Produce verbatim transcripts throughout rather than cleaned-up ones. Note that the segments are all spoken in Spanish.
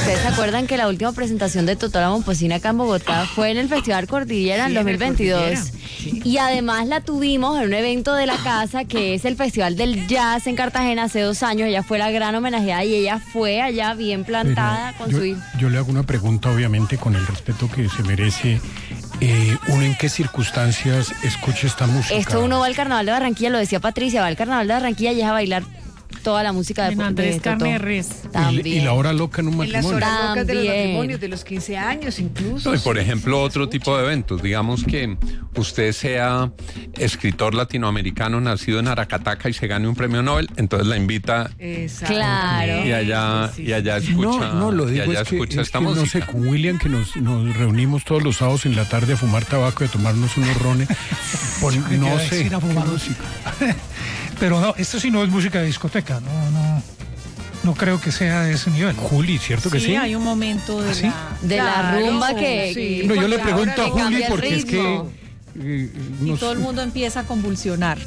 ¿Ustedes se acuerdan que la última presentación de Totó la Momposina acá en Bogotá fue en el Festival Cordillera en Sí, dos mil veintidós? Sí. Y además la tuvimos en un evento de la casa que es el Festival del Jazz en Cartagena hace dos años. Ella fue la gran homenajeada y ella fue allá bien plantada Pero con yo, su hijo. yo le hago una pregunta, obviamente, con el respeto que se merece. Eh, ¿Uno en qué circunstancias escucha esta música? Esto uno va al Carnaval de Barranquilla, lo decía Patricia, va al Carnaval de Barranquilla y es a bailar toda la música de, En Andrés de Totó. Carne de Res. También. Y, y la hora loca en un En las matrimonio. horas locas de los También. matrimonios, de los quince años incluso. No, y por sí, ejemplo, sí, otro escucha. tipo de eventos. Digamos que usted sea escritor latinoamericano nacido en Aracataca y se gane un premio Nobel, entonces la invita Exacto. Claro. y allá, Sí, sí, y allá sí. escucha, No, no, lo y digo allá es que, escucha es esta que no música. sé, con William, que nos, nos reunimos todos los sábados en la tarde a fumar tabaco y a tomarnos unos rones. Por- Me no queda sé. decir a fumar. ¿qué música? Pero no, esto sí no es música de discoteca, no, no, no creo que sea de ese nivel. Juli, ¿cierto que Sí, sí? hay un momento de ¿Ah, sí? la... De la Claro, rumba que... sí. No, yo le Porque pregunto a ahora le Juli cambia el porque es que... ritmo. eh, Y no todo el sé. mundo empieza a convulsionar.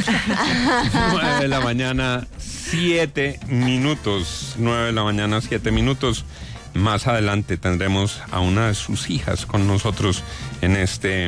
nueve de la mañana, siete minutos. nueve de la mañana, siete minutos. Más adelante tendremos a una de sus hijas con nosotros en este,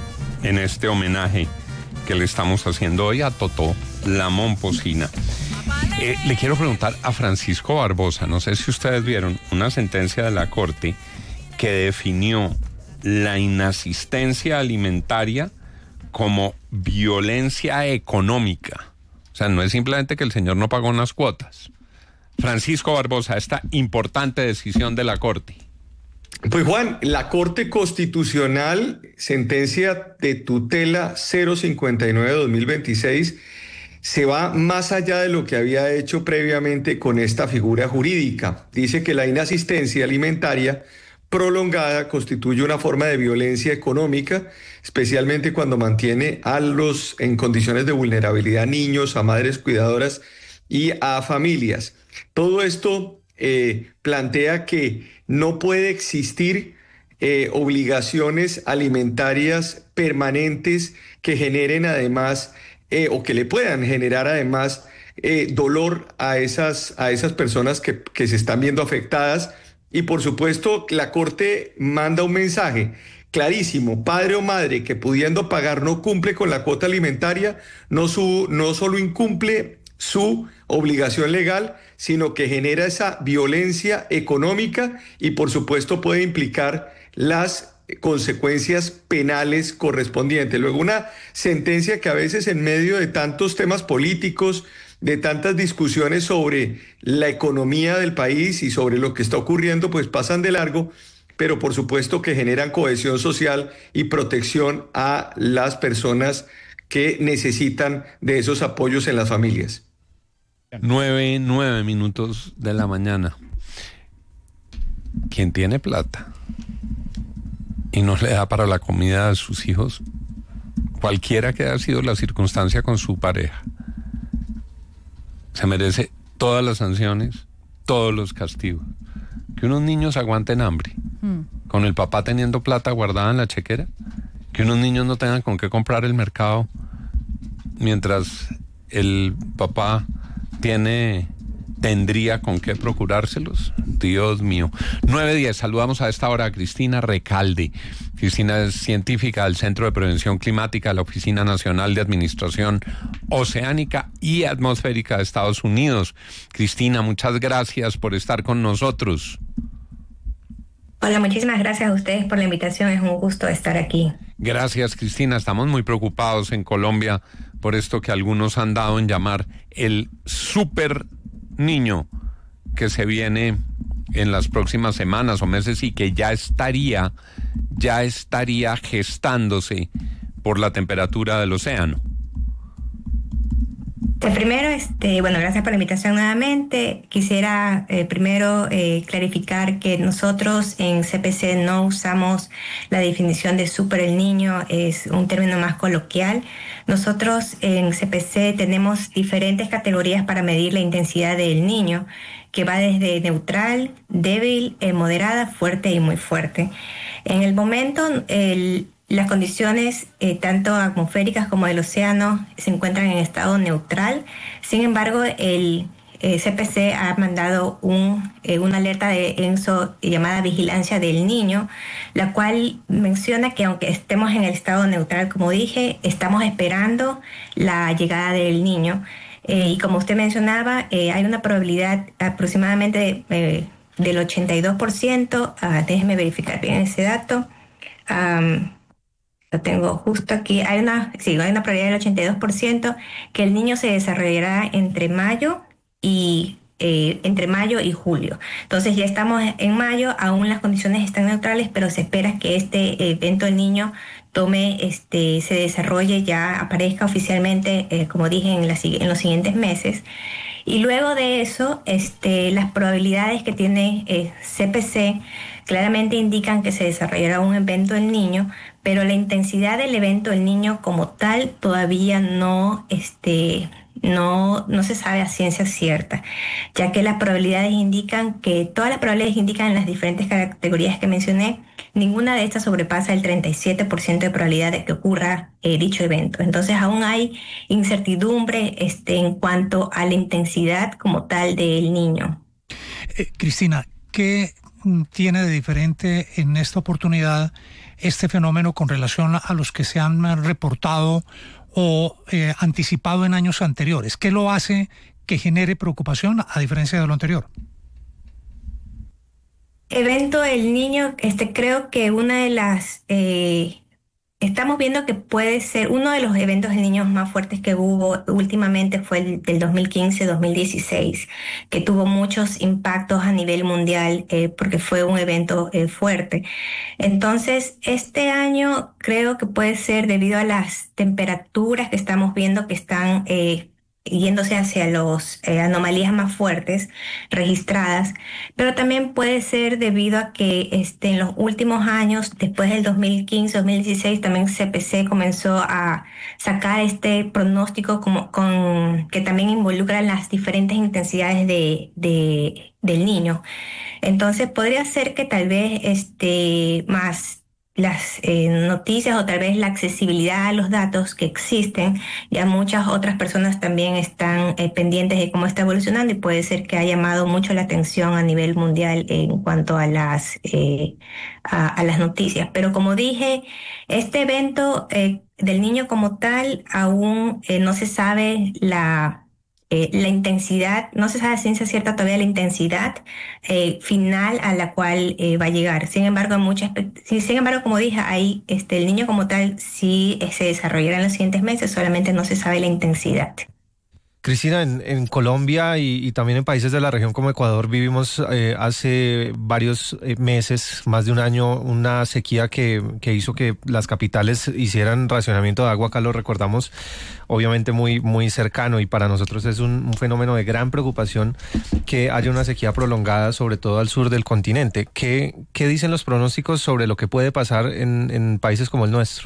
en este homenaje que le estamos haciendo hoy a Totó la Momposina. Eh, le quiero preguntar a Francisco Barbosa, no sé si ustedes vieron una sentencia de la Corte que definió la inasistencia alimentaria como violencia económica. O sea, no es simplemente que el señor no pagó unas cuotas. Francisco Barbosa, esta importante decisión de la Corte. Pues Juan, la Corte Constitucional, sentencia de tutela cero cincuenta y nueve dos mil veintiséis, se va más allá de lo que había hecho previamente con esta figura jurídica. Dice que la inasistencia alimentaria prolongada constituye una forma de violencia económica, especialmente cuando mantiene a los en condiciones de vulnerabilidad niños, a madres cuidadoras y a familias. Todo esto eh, plantea que no puede existir eh, obligaciones alimentarias permanentes que generen además eh, o que le puedan generar además eh, dolor a esas, a esas personas que, que se están viendo afectadas. Y por supuesto, la Corte manda un mensaje clarísimo: padre o madre que pudiendo pagar no cumple con la cuota alimentaria, no, su, no solo incumple su obligación legal, sino que genera esa violencia económica y por supuesto puede implicar las consecuencias penales correspondientes. Luego, una sentencia que a veces en medio de tantos temas políticos, de tantas discusiones sobre la economía del país y sobre lo que está ocurriendo, pues pasan de largo, pero por supuesto que generan cohesión social y protección a las personas que necesitan de esos apoyos en las familias. Nueve, nueve minutos de la mañana. Quien tiene plata y no le da para la comida a sus hijos, cualquiera que haya sido la circunstancia con su pareja, se merece todas las sanciones, todos los castigos. Que unos niños aguanten hambre, mm. con el papá teniendo plata guardada en la chequera, que unos niños no tengan con qué comprar el mercado, mientras el papá tiene, tendría con qué procurárselos. Dios mío. nueve diez, saludamos a esta hora a Cristina Recalde. Cristina es científica del Centro de Prevención Climática de la Oficina Nacional de Administración Oceánica y Atmosférica de Estados Unidos. Cristina, muchas gracias por estar con nosotros. Hola, muchísimas gracias a ustedes por la invitación, es un gusto estar aquí. Gracias, Cristina. Estamos muy preocupados en Colombia por esto que algunos han dado en llamar el super niño que se viene en las próximas semanas o meses y que ya estaría, ya estaría gestándose por la temperatura del océano. Primero, este, bueno, gracias por la invitación nuevamente. Quisiera eh, primero eh, clarificar que nosotros en C P C no usamos la definición de super el niño, es un término más coloquial. Nosotros en C P C tenemos diferentes categorías para medir la intensidad del niño, que va desde neutral, débil, eh, moderada, fuerte y muy fuerte. En el momento, el Las condiciones eh, tanto atmosféricas como del océano se encuentran en estado neutral. Sin embargo, el, eh, C P C ha mandado un, eh, una alerta de ENSO llamada Vigilancia del Niño, la cual menciona que aunque estemos en el estado neutral, como dije, estamos esperando la llegada del niño. Eh, y como usted mencionaba, eh, hay una probabilidad aproximadamente de, eh, del ochenta y dos por ciento, uh, déjeme verificar bien ese dato, um, lo tengo justo aquí, hay una, sí, hay una probabilidad del ochenta y dos por ciento que el niño se desarrollará entre mayo y eh, entre mayo y julio. Entonces ya estamos en mayo, aún las condiciones están neutrales, pero se espera que este evento del niño tome, este, se desarrolle, ya aparezca oficialmente, eh, como dije, en, la, en los siguientes meses. Y luego de eso, este, las probabilidades que tiene eh, C P C claramente indican que se desarrollará un evento del niño, pero la intensidad del evento del niño como tal todavía no, este, no, no se sabe a ciencia cierta, ya que las probabilidades indican que, todas las probabilidades indican en las diferentes categorías que mencioné, ninguna de estas sobrepasa el treinta y siete por ciento de probabilidad de que ocurra eh, dicho evento. Entonces aún hay incertidumbre este, en cuanto a la intensidad como tal del niño. Eh, Cristina, ¿qué tiene de diferente en esta oportunidad este fenómeno con relación a los que se han reportado o eh, anticipado en años anteriores? ¿Qué lo hace que genere preocupación a diferencia de lo anterior? Evento del niño, este, creo que una de las... Eh, estamos viendo que puede ser uno de los eventos de niños más fuertes que hubo últimamente fue el del dos mil quince dos mil dieciséis, que tuvo muchos impactos a nivel mundial eh, porque fue un evento eh, fuerte. Entonces, este año creo que puede ser debido a las temperaturas que estamos viendo que están eh, yéndose hacia las eh, anomalías más fuertes registradas, pero también puede ser debido a que este, en los últimos años, después del dos mil quince dos mil dieciséis, también C P C comenzó a sacar este pronóstico como, con, que también involucra las diferentes intensidades de, de, del niño. Entonces podría ser que tal vez este, más las eh, noticias o tal vez la accesibilidad a los datos que existen, ya muchas otras personas también están eh, pendientes de cómo está evolucionando y puede ser que ha llamado mucho la atención a nivel mundial en cuanto a las eh, a, a las noticias. Pero como dije, este evento eh, del niño como tal aún eh, no se sabe la Eh, la intensidad, no se sabe a ciencia cierta todavía la intensidad eh, final a la cual eh, va a llegar. Sin embargo, muchas, sin embargo, como dije, ahí este, el niño como tal sí eh, se desarrollará en los siguientes meses, solamente no se sabe la intensidad. Cristina, en, en Colombia y, y también en países de la región como Ecuador vivimos eh, hace varios eh, meses, más de un año, una sequía que, que hizo que las capitales hicieran racionamiento de agua. Acá lo recordamos obviamente muy, muy cercano y para nosotros es un, un fenómeno de gran preocupación que haya una sequía prolongada, sobre todo al sur del continente. ¿Qué, qué dicen los pronósticos sobre lo que puede pasar en, en países como el nuestro?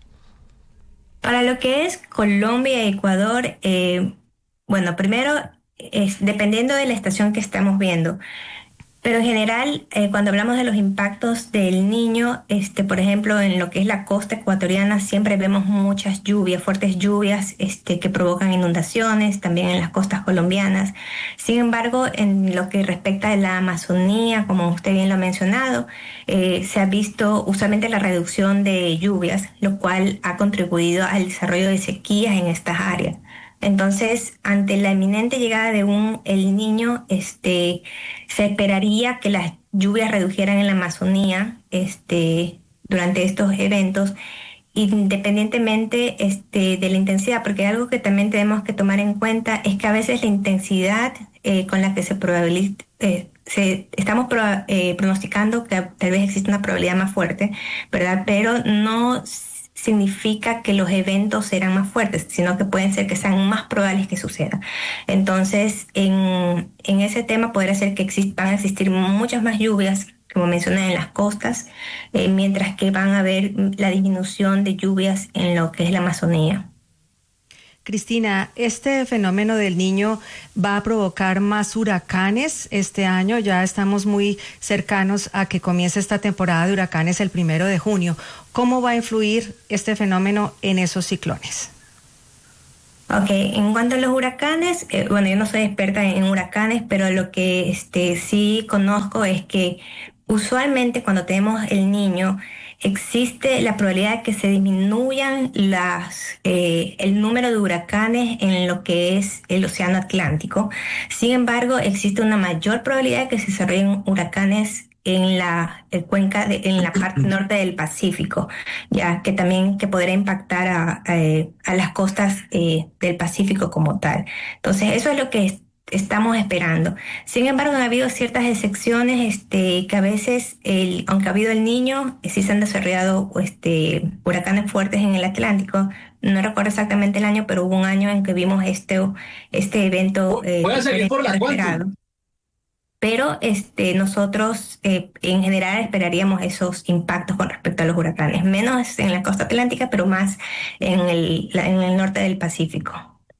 Para lo que es Colombia y Ecuador, eh, bueno, primero, es dependiendo de la estación que estamos viendo, pero en general, eh, cuando hablamos de los impactos del niño, este, por ejemplo, en lo que es la costa ecuatoriana, siempre vemos muchas lluvias, fuertes lluvias este, que provocan inundaciones, también en las costas colombianas. Sin embargo, en lo que respecta a la Amazonía, como usted bien lo ha mencionado, eh, se ha visto usualmente la reducción de lluvias, lo cual ha contribuido al desarrollo de sequías en estas áreas. Entonces, ante la inminente llegada de un el niño, este, se esperaría que las lluvias redujeran en la Amazonía este, durante estos eventos, independientemente este, de la intensidad, porque algo que también tenemos que tomar en cuenta es que a veces la intensidad eh, con la que se probabiliza, eh, se, estamos pro, eh, pronosticando que tal vez existe una probabilidad más fuerte, ¿verdad? Pero no significa que los eventos serán más fuertes, sino que pueden ser que sean más probables que suceda. Entonces, en, en ese tema podría ser que exist, van a existir muchas más lluvias, como mencioné, en las costas, eh, mientras que van a haber la disminución de lluvias en lo que es la Amazonía. Cristina, ¿este fenómeno del niño va a provocar más huracanes este año? Ya estamos muy cercanos a que comience esta temporada de huracanes el primero de junio. ¿Cómo va a influir este fenómeno en esos ciclones? Ok, en cuanto a los huracanes, eh, bueno, yo no soy experta en huracanes, pero lo que este, sí conozco es que usualmente cuando tenemos el Niño, existe la probabilidad de que se disminuyan las, eh, el número de huracanes en lo que es el Océano Atlántico. Sin embargo, existe una mayor probabilidad de que se desarrollen huracanes en la eh, cuenca, de, en la parte norte del Pacífico, ya que también que podrá impactar a, a, a las costas eh, del Pacífico como tal. Entonces, eso es lo que es, estamos esperando. Sin embargo, han habido ciertas excepciones este, que a veces, el, aunque ha habido el Niño, eh, sí se han desarrollado este, huracanes fuertes en el Atlántico. No recuerdo exactamente el año, pero hubo un año en que vimos este, este evento. Eh, Voy a seguir por la Quantum. Pero este, nosotros eh, en general esperaríamos esos impactos con respecto a los huracanes, menos en la costa atlántica, pero más en el, la, en el norte del Pacífico.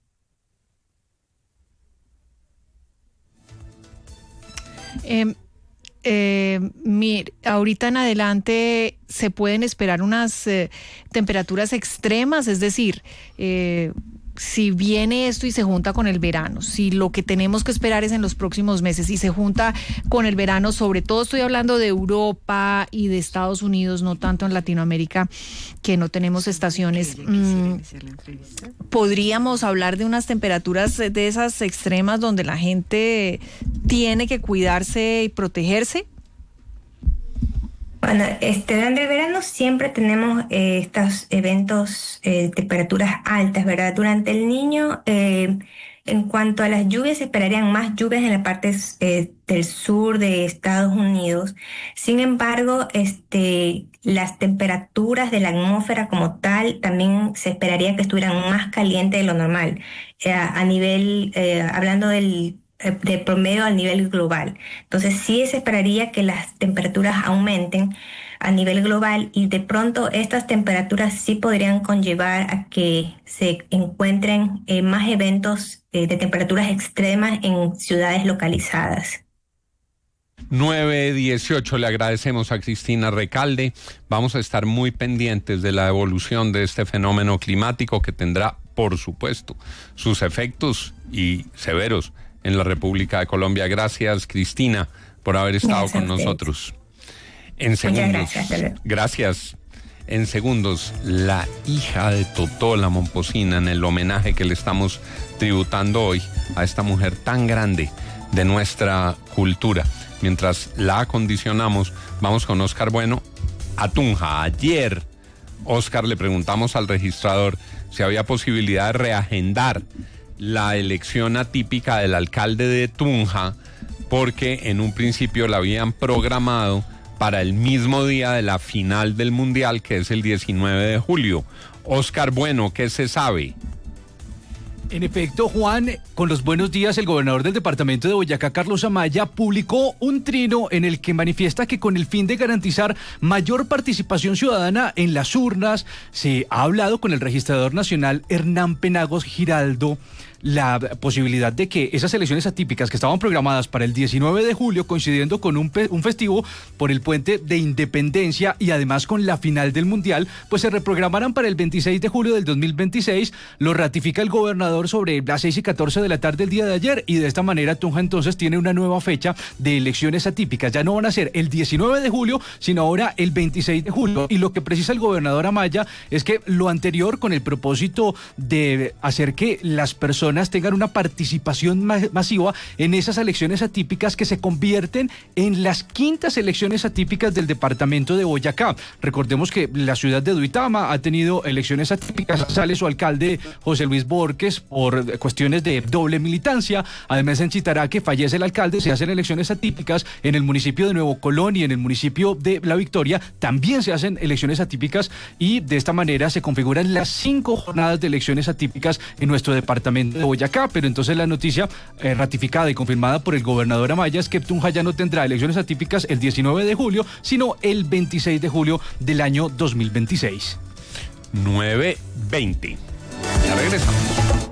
Eh, eh, mir, ahorita en adelante se pueden esperar unas eh, temperaturas extremas, es decir, eh, si viene esto y se junta con el verano, si lo que tenemos que esperar es en los próximos meses y se junta con el verano, sobre todo estoy hablando de Europa y de Estados Unidos, no tanto en Latinoamérica, que no tenemos estaciones, mmm, ¿podríamos hablar de unas temperaturas de esas extremas donde la gente tiene que cuidarse y protegerse? Bueno, este, durante el verano siempre tenemos eh, estos eventos de eh, temperaturas altas, ¿verdad? Durante el Niño, eh, en cuanto a las lluvias, se esperarían más lluvias en la parte eh, del sur de Estados Unidos. Sin embargo, este, las temperaturas de la atmósfera como tal también se esperaría que estuvieran más calientes de lo normal. Eh, a nivel, eh, hablando del de promedio a nivel global. Entonces sí se esperaría que las temperaturas aumenten a nivel global y de pronto estas temperaturas sí podrían conllevar a que se encuentren eh, más eventos eh, de temperaturas extremas en ciudades localizadas. nueve dieciocho, le agradecemos a Cristina Recalde. Vamos a estar muy pendientes de la evolución de este fenómeno climático que tendrá, por supuesto, sus efectos y severos en la República de Colombia. Gracias, Cristina, por haber estado gracias con nosotros. En segundos, gracias. gracias. En segundos, la hija de Totó la Momposina, en el homenaje que le estamos tributando hoy a esta mujer tan grande de nuestra cultura. Mientras la acondicionamos, vamos con Oscar Bueno a Tunja. Ayer, Oscar, le preguntamos al registrador si había posibilidad de reagendar la elección atípica del alcalde de Tunja, porque en un principio la habían programado para el mismo día de la final del Mundial, que es el diecinueve de julio. Oscar Bueno, ¿qué se sabe? En efecto, Juan, con los buenos días, el gobernador del departamento de Boyacá, Carlos Amaya, publicó un trino en el que manifiesta que con el fin de garantizar mayor participación ciudadana en las urnas, se ha hablado con el registrador nacional Hernán Penagos Giraldo la posibilidad de que esas elecciones atípicas que estaban programadas para el diecinueve de julio, coincidiendo con un, un festivo por el puente de Independencia y además con la final del Mundial, pues se reprogramaran para el veintiséis de julio del dos mil veintiséis. Lo ratifica el gobernador sobre las seis y catorce de la tarde el día de ayer, y de esta manera Tunja entonces tiene una nueva fecha de elecciones atípicas. Ya no van a ser el diecinueve de julio, sino ahora el veintiséis de julio. Y lo que precisa el gobernador Amaya es que lo anterior, con el propósito de hacer que las personas tengan una participación masiva en esas elecciones atípicas que se convierten en las quintas elecciones atípicas del departamento de Boyacá. Recordemos que la ciudad de Duitama ha tenido elecciones atípicas, sale su alcalde José Luis Borges por cuestiones de doble militancia. Además, en Chitaraque fallece el alcalde, se hacen elecciones atípicas. En el municipio de Nuevo Colón y en el municipio de La Victoria también se hacen elecciones atípicas, y de esta manera se configuran las cinco jornadas de elecciones atípicas en nuestro departamento de Boyacá. Pero entonces la noticia eh, ratificada y confirmada por el gobernador Amaya es que Tunja ya no tendrá elecciones atípicas el diecinueve de julio, sino el veintiséis de julio del año dos mil veintiséis. nueve veinte. Ya regresamos.